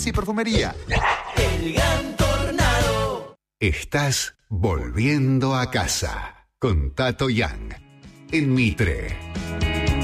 limpieza y perfumería. El Gran Tornado. Estás volviendo a casa con Tato Yang en Mitre.